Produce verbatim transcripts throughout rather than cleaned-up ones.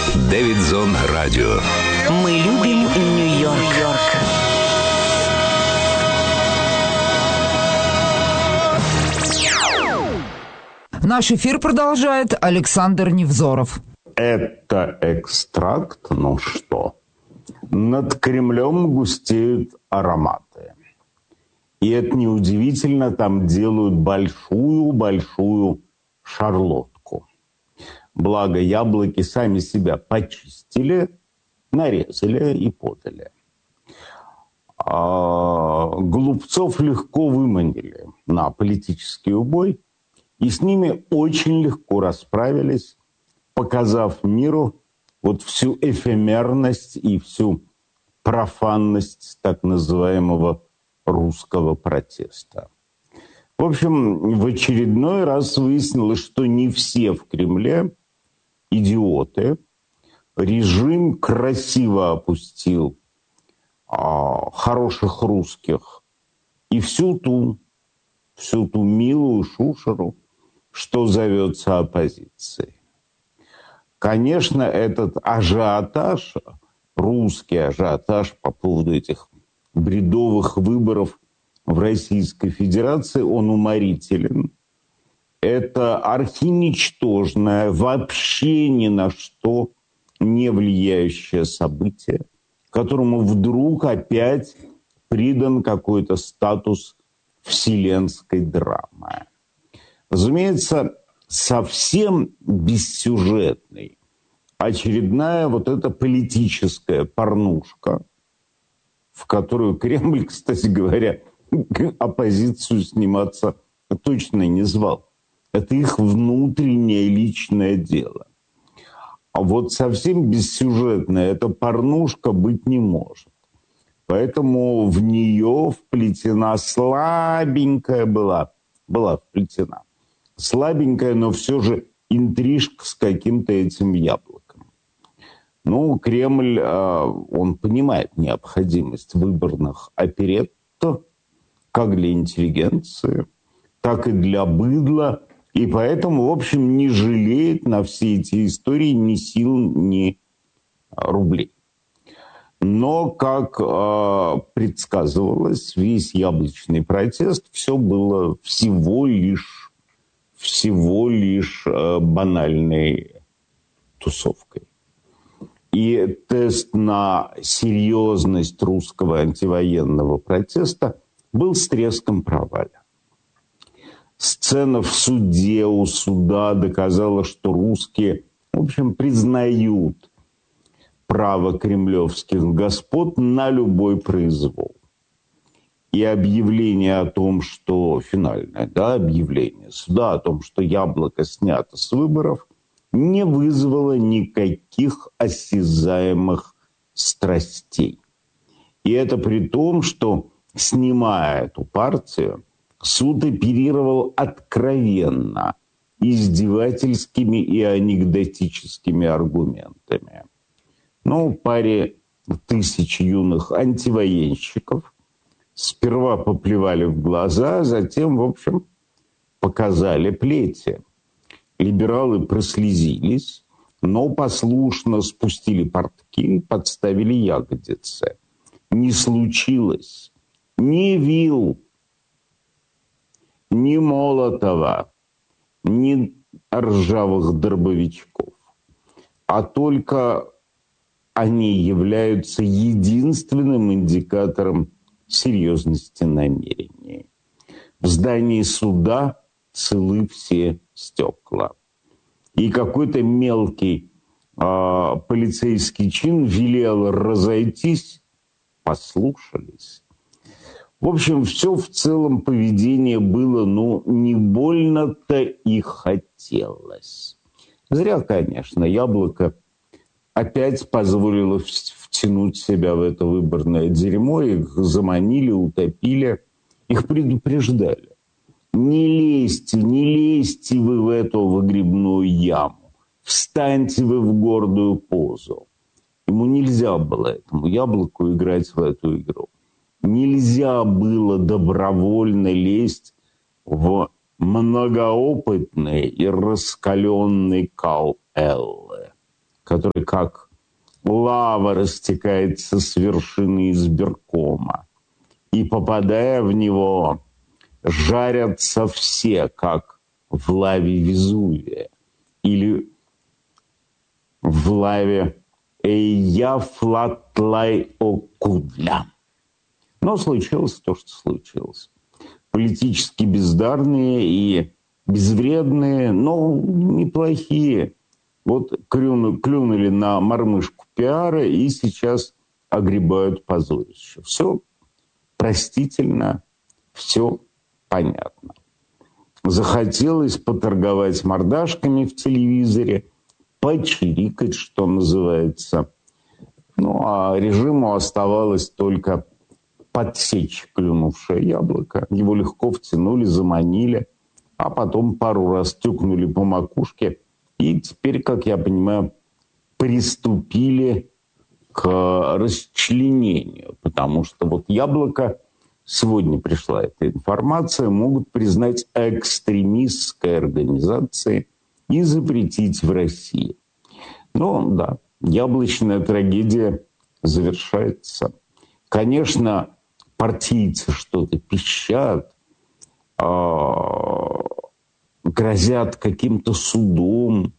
Дэвидзон Радио. Мы любим Нью-Йорк. Наш эфир продолжает Александр Невзоров. Это экстракт, ну что? Над Кремлем густеют ароматы. И это неудивительно, там делают большую-большую шарлотку. Благо, яблоки сами себя почистили, нарезали и подали. А глупцов легко выманили на политический убой, и с ними очень легко расправились, показав миру вот всю эфемерность и всю профанность так называемого русского протеста. В общем, в очередной раз выяснилось, что не все в Кремле идиоты. Режим красиво опустил а, хороших русских и всю ту, всю ту милую шушеру, что зовется оппозицией. Конечно, этот ажиотаж, русский ажиотаж по поводу этих бредовых выборов в Российской Федерации, он уморителен. Это архиничтожное, вообще ни на что не влияющее событие, которому вдруг опять придан какой-то статус вселенской драмы. Разумеется, совсем бессюжетный очередная вот эта политическая порнушка, в которую Кремль, кстати говоря, оппозицию сниматься точно не звал. Это их внутреннее личное дело. А вот совсем бессюжетная эта порнушка быть не может. Поэтому в нее вплетена слабенькая была, была вплетена. Слабенькая, но все же интрижка с каким-то этим яблоком. Ну, Кремль, он понимает необходимость выборных опереттов, как для интеллигенции, так и для быдла. И поэтому, в общем, не жалеет на все эти истории ни сил, ни рублей. Но, как э, предсказывалось, весь яблочный протест, все было всего лишь, всего лишь э, банальной тусовкой. И тест на серьезность русского антивоенного протеста был с треском провален. Сцена в суде, у суда доказала, что русские, в общем, признают право кремлевских господ на любой произвол. И объявление о том, что финальное, да, объявление суда о том, что яблоко снято с выборов, не вызвало никаких осязаемых страстей. И это при том, что, снимая эту партию, суд оперировал откровенно издевательскими и анекдотическими аргументами. Ну, паре тысяч юных антивоенщиков сперва поплевали в глаза, а затем, в общем, показали плети. Либералы прослезились, но послушно спустили портки, подставили ягодицы. Не случилось ни вил, ни Молотова, ни ржавых дробовичков, а только они являются единственным индикатором серьезности намерений. В здании суда целы все стекла. И какой-то мелкий э, полицейский чин велел разойтись, послушались. В общем, все в целом поведение было, ну, не больно-то и хотелось. Зря, конечно, яблоко опять позволило втянуть себя в это выборное дерьмо. Их заманили, утопили, их предупреждали. Не лезьте, не лезьте вы в эту выгребную яму. Встаньте вы в гордую позу. Ему нельзя было, этому яблоку, играть в эту игру. Нельзя было добровольно лезть в многоопытный и раскаленный кал Эллы, который как лава растекается с вершины избиркома. И, попадая в него, жарятся все, как в лаве Везувия или в лаве Эйяфлатлай-Окудля. Но случилось то, что случилось. Политически бездарные и безвредные, но неплохие. Вот клюнули, клюнули на мормышку пиара и сейчас огребают позорище. Все простительно, все понятно. Захотелось поторговать мордашками в телевизоре, почирикать, что называется. Ну, а режиму оставалось только подсечь клюнувшее яблоко. Его легко втянули, заманили, а потом пару раз тюкнули по макушке. И теперь, как я понимаю, приступили к расчленению. Потому что вот яблоко, сегодня пришла эта информация, могут признать экстремистской организацией и запретить в России. Ну да, яблочная трагедия завершается. Конечно, партийцы что-то пищат, грозят каким-то судом,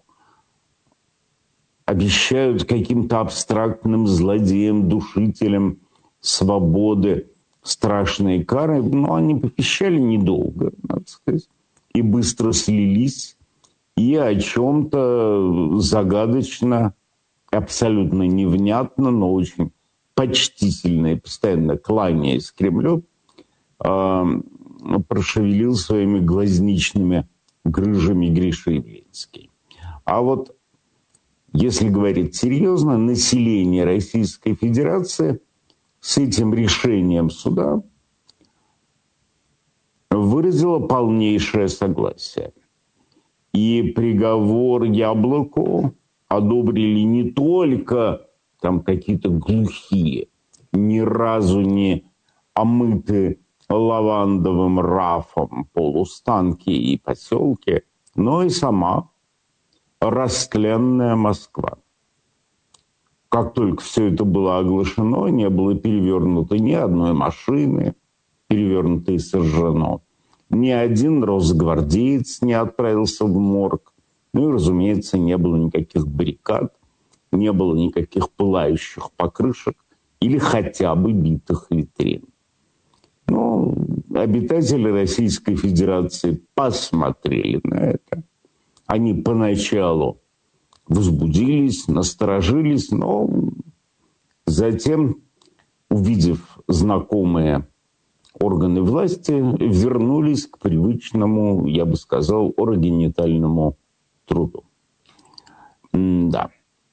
обещают каким-то абстрактным злодеям, душителям свободы страшные кары. Но они попищали недолго, надо сказать, и быстро слились. И о чем-то загадочно, абсолютно невнятно, но очень почтительно и постоянно кланяясь Кремлю, прошевелил своими глазничными грыжами Гриша Явлинский. А вот если говорить серьезно, население Российской Федерации с этим решением суда выразило полнейшее согласие. И приговор Яблоку одобрили не только там какие-то глухие, ни разу не омыты лавандовым рафом полустанки и поселки, но и сама растленная Москва. Как только все это было оглашено, не было перевернуто ни одной машины, перевернуто и сожжено. Ни один росгвардеец не отправился в морг. Ну и, разумеется, не было никаких баррикад, не было никаких пылающих покрышек или хотя бы битых витрин. Ну, обитатели Российской Федерации посмотрели на это. Они поначалу возбудились, насторожились, но затем, увидев знакомые органы власти, вернулись к привычному, я бы сказал, орогенитальному труду. Да.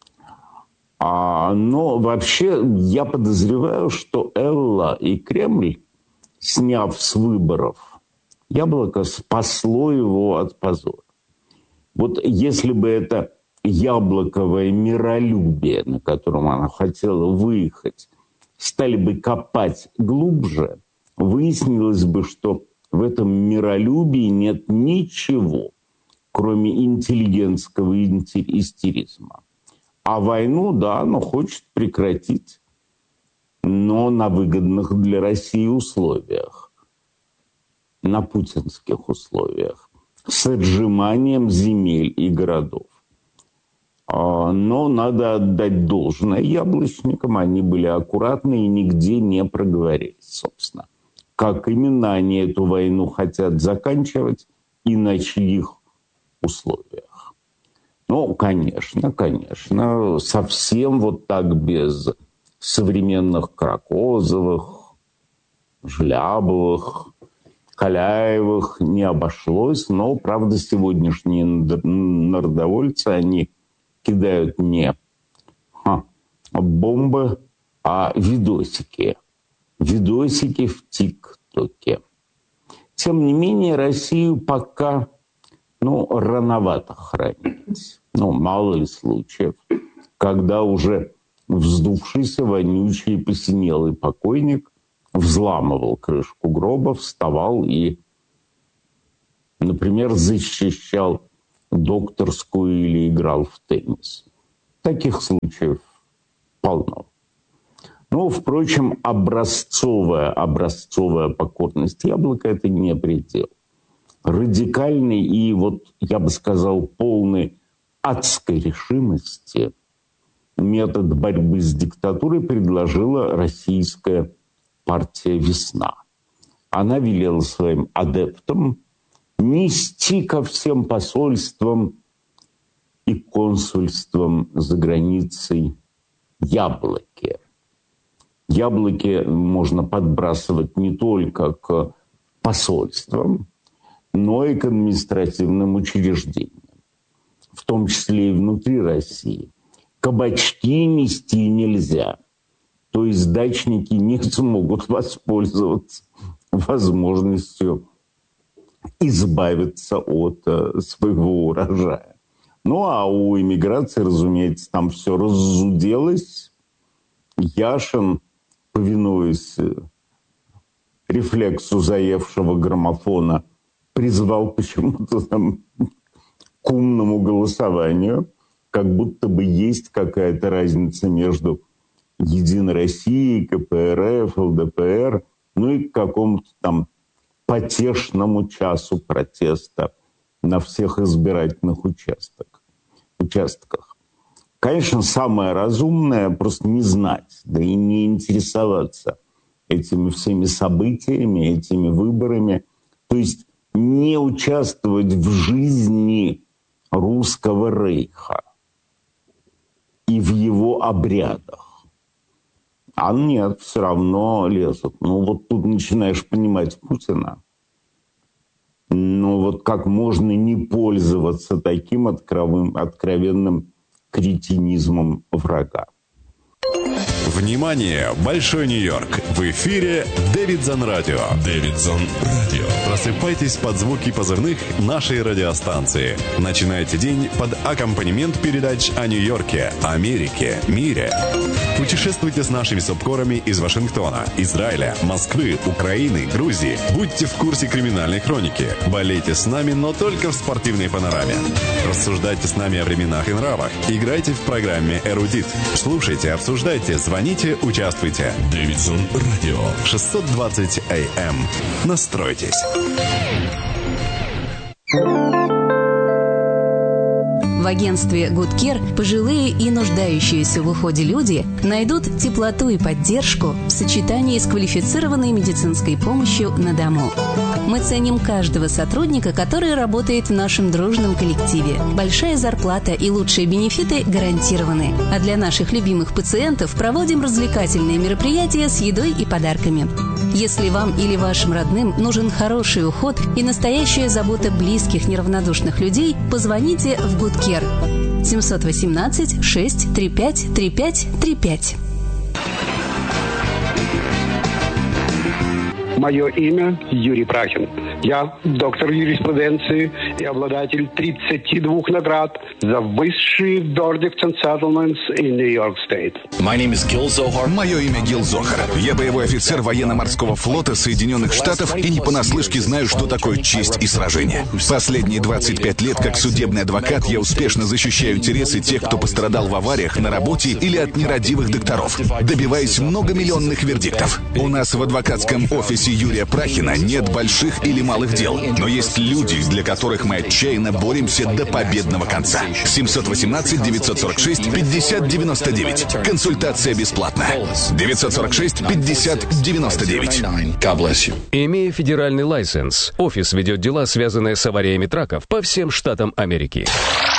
А, но вообще я подозреваю, что Элла и Кремль, сняв с выборов Яблоко, спасло его от позора. Вот если бы это яблоковое миролюбие, на котором она хотела выехать, стали бы копать глубже, выяснилось бы, что в этом миролюбии нет ничего, кроме интеллигентского истеризма. А войну, да, она хочет прекратить, но на выгодных для России условиях, на путинских условиях, с отжиманием земель и городов. Но надо отдать должное яблочникам, они были аккуратны и нигде не проговорились, собственно. Как именно они эту войну хотят заканчивать и на чьих условиях. Ну, конечно, конечно, совсем вот так без современных Кракозовых, Жлябовых, Каляевых не обошлось, но, правда, сегодняшние народовольцы, они кидают не ха, бомбы, а видосики. Видосики в ТикТоке. Тем не менее, Россию пока, ну, рановато хранить. Ну, мало ли случаев, когда уже вздувшийся, вонючий, посинелый покойник взламывал крышку гроба, вставал и, например, защищал докторскую или играл в теннис. Таких случаев полно. Ну, впрочем, образцовая, образцовая покорность яблока – это не предел. Радикальный и, вот я бы сказал, полный адской решимости метод борьбы с диктатурой предложила российская партия «Весна». Она велела своим адептам нести ко всем посольствам и консульствам за границей яблоки. Яблоки можно подбрасывать не только к посольствам, но и к административным учреждениям, в том числе и внутри России. Кабачки нести нельзя. То есть дачники не смогут воспользоваться возможностью избавиться от э, своего урожая. Ну, а у иммиграции, разумеется, там все раззуделось. Яшин, повинуясь рефлексу заевшего граммофона, призвал почему-то там к умному голосованию, как будто бы есть какая-то разница между Единой Россией, ка пэ эр эф, эл дэ пэ эр, ну и к какому-то там потешному часу протеста на всех избирательных участках. участках. Конечно, самое разумное просто не знать, да и не интересоваться этими всеми событиями, этими выборами. То есть не участвовать в жизни русского рейха и в его обрядах. А нет, все равно лезут. Ну вот тут начинаешь понимать Путина. Ну вот как можно не пользоваться таким откровенным, откровенным кретинизмом врага. Внимание! Большой Нью-Йорк! В эфире Дэвидсон Радио. Дэвидсон Радио. Просыпайтесь под звуки позывных нашей радиостанции. Начинайте день под аккомпанемент передач о Нью-Йорке, Америке, мире. Путешествуйте с нашими субкорами из Вашингтона, Израиля, Москвы, Украины, Грузии. Будьте в курсе криминальной хроники. Болейте с нами, но только в спортивной панораме. Рассуждайте с нами о временах и нравах. Играйте в программе «Эрудит». Слушайте, обсуждайте, звоните, участвуйте. Дэвидсон Радио. шестьсот двадцать эй эм. Настройтесь. В агентстве Good Care пожилые и нуждающиеся в уходе люди найдут теплоту и поддержку в сочетании с квалифицированной медицинской помощью на дому. Мы ценим каждого сотрудника, который работает в нашем дружном коллективе. Большая зарплата и лучшие бенефиты гарантированы. А для наших любимых пациентов проводим развлекательные мероприятия с едой и подарками. Если вам или вашим родным нужен хороший уход и настоящая забота близких неравнодушных людей, позвоните в Good Care семь один восемь шесть три пять три пять три пять. Мое имя Юрий Прахин. Я доктор юриспруденции и обладатель тридцати двух наград за высшие verdicts and settlements in New York State. Мое имя Гил Зохар. Я боевой офицер военно-морского флота Соединенных Штатов и не понаслышке знаю, что такое честь и сражение. Последние двадцать пять лет как судебный адвокат я успешно защищаю интересы тех, кто пострадал в авариях, на работе или от нерадивых докторов, добиваясь многомиллионных вердиктов. У нас в адвокатском офисе Юрия Прахина нет больших или малых дел, но есть люди, для которых мы отчаянно боремся до победного конца. семь один восемь девять сорок шесть пятьдесят девяносто девять. Консультация бесплатная. девять сорок шесть пятьдесят девяносто девять. Имея федеральный лайсенс, офис ведет дела, связанные с авариями траков по всем штатам Америки.